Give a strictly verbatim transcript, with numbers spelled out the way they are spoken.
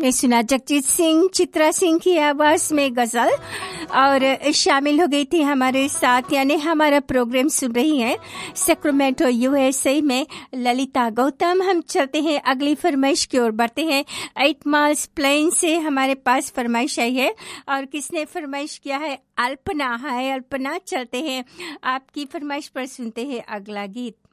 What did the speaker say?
आपने सुना जगजीत सिंह, चित्रा सिंह की आवाज में गजल, और शामिल हो गई थी हमारे साथ, यानी हमारा प्रोग्राम सुन रही हैं सैक्रामेंटो यूएसए में ललिता गौतम। हम चलते हैं अगली फरमाइश की ओर बढ़ते हैं। एट माइल्स प्लेन से हमारे पास फरमाइश आई है, और किसने फरमाइश किया है? अल्पना। है अल्पना, चलते हैं आपकी फरमाइश पर, सुनते हैं अगला गीत।